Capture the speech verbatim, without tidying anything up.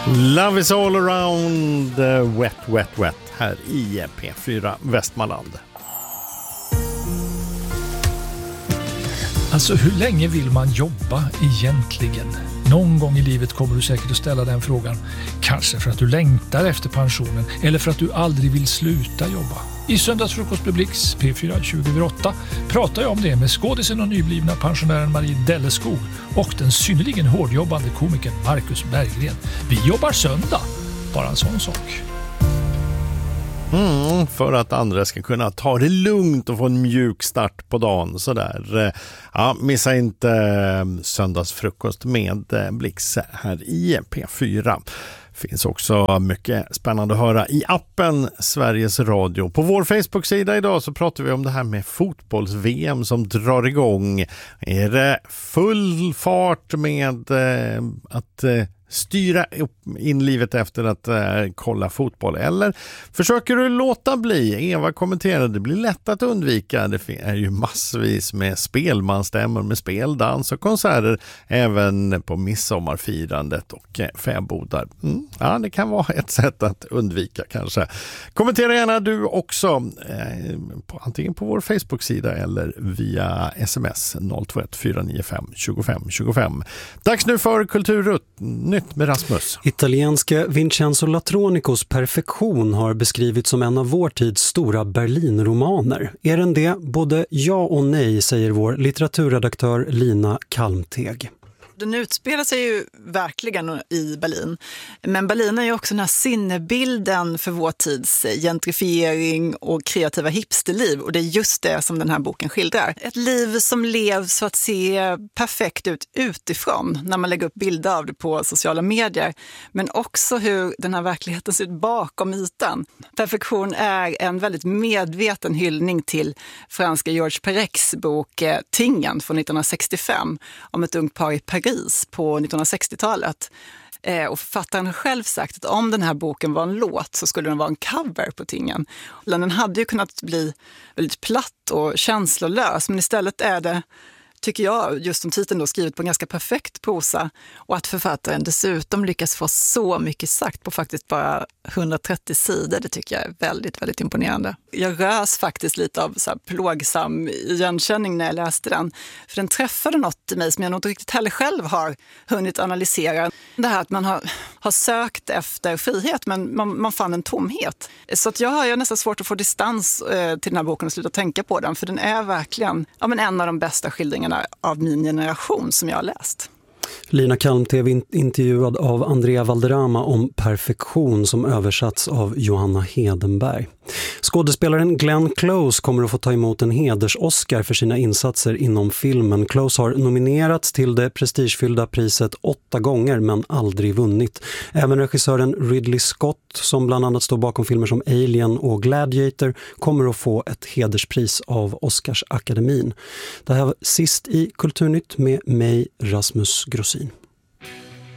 Love is all around, uh, wet, wet, wet här i P fyra Västmanland. Alltså, hur länge vill man jobba egentligen? Någon gång i livet kommer du säkert att ställa den frågan. Kanske för att du längtar efter pensionen eller för att du aldrig vill sluta jobba. I Söndagsfrukost med Blix, P fyra tjugo över åtta, pratar jag om det med skådisen och nyblivna pensionären Marie Delleskog och den synnerligen hårdjobbande komikern Marcus Berggren. Vi jobbar söndag, bara en sån sak. Mm, för att andra ska kunna ta det lugnt och få en mjuk start på dagen. Sådär. Ja, missa inte Söndagsfrukost med Blix här i P fyra. Finns också mycket spännande att höra i appen Sveriges Radio. På vår Facebook-sida idag så pratar vi om det här med fotbolls-V M som drar igång. Är det full fart med eh, att eh, styra upp in livet efter att eh, kolla fotboll? Eller försöker du låta bli? Eva kommenterade, det blir lätt att undvika. Det är ju massvis med spelmanstämmor med speldans och konserter även på midsommarfirandet och eh, fäbodar. Mm, ja, det kan vara ett sätt att undvika kanske. Kommentera gärna du också eh, på, antingen på vår Facebook-sida eller via sms noll två ett fyra nio fem tjugofem tjugofem. Dags nu för Kulturnytt med Rasmus. Italienska Vincenzo Latronicos Perfektion har beskrivits som en av vår tids stora Berlinromaner. Är den det? Både ja och nej, säger vår litteraturredaktör Lina Kalmteg. Den utspelar sig ju verkligen i Berlin. Men Berlin är ju också den här sinnebilden för vår tids gentrifiering och kreativa hipsterliv. Och det är just det som den här boken skildrar. Ett liv som levs så att se perfekt ut utifrån när man lägger upp bilder av det på sociala medier. Men också hur den här verkligheten ser ut bakom ytan. Perfektion är en väldigt medveten hyllning till franska Georges Perec bok Tingen från nittonhundrasextiofem om ett ungt par i Paris på nittonhundrasextiotalet. Eh, och författaren har själv sagt att om den här boken var en låt så skulle den vara en cover på Tingen. Den hade ju kunnat bli väldigt platt och känslolös, men istället är det, tycker jag, just som titeln då, skrivet på en ganska perfekt prosa. Och att författaren dessutom lyckas få så mycket sagt på faktiskt bara hundratrettio sidor, det tycker jag är väldigt, väldigt imponerande. Jag rös faktiskt lite av så här plågsam igenkänning när jag läste den. För den träffade något i mig som jag nog inte riktigt heller själv har hunnit analysera. Det här att man har, har sökt efter frihet, men man, man fann en tomhet. Så att jag har jag nästan svårt att få distans eh, till den här boken och sluta tänka på den. För den är verkligen ja, men en av de bästa skildringarna av min generation som jag har läst. Lina Kalmteg intervjuad av Andrea Valderrama om Perfektion som översatts av Johanna Hedenberg. Skådespelaren Glenn Close kommer att få ta emot en heders-Oscar för sina insatser inom filmen. Close har nominerats till det prestigefyllda priset åtta gånger men aldrig vunnit. Även regissören Ridley Scott, som bland annat står bakom filmer som Alien och Gladiator, kommer att få ett hederspris av Oscarsakademin. Det här var sist i Kulturnytt med mig, Rasmus Grossin.